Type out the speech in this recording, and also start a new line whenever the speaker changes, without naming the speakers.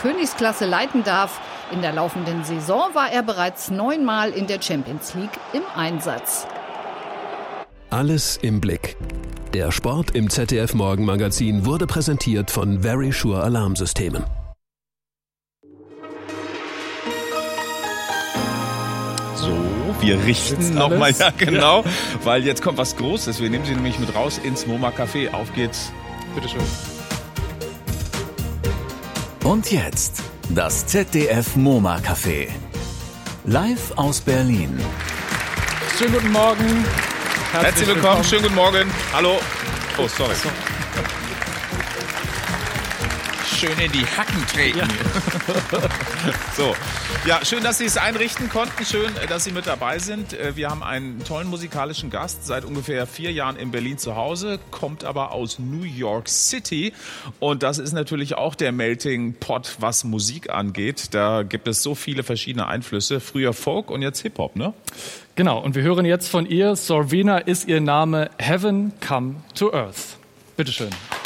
Königsklasse leiten darf. In der laufenden Saison war er bereits 9-mal in der Champions League im Einsatz.
Alles im Blick. Der Sport im ZDF-Morgenmagazin wurde präsentiert von Verisure Alarmsystemen.
So, wir richten nochmal, ja genau, weil jetzt kommt was Großes. Wir nehmen Sie nämlich mit raus ins MoMA Café. Auf geht's.
Bitteschön.
Und jetzt das ZDF MoMA Café. Live aus Berlin.
Schönen guten Morgen.
Herzlich willkommen. Schönen guten Morgen. Hallo. Oh, sorry. Schön in die Hacken treten. Ja. So. Ja, schön, dass Sie es einrichten konnten. Schön, dass Sie mit dabei sind. Wir haben einen tollen musikalischen Gast, seit ungefähr 4 Jahren in Berlin zu Hause, kommt aber aus New York City. Und das ist natürlich auch der Melting Pot, was Musik angeht. Da gibt es so viele verschiedene Einflüsse. Früher Folk und jetzt Hip-Hop, ne?
Genau, und wir hören jetzt von ihr, Sorvina ist ihr Name, Heaven Come to Earth. Bitteschön.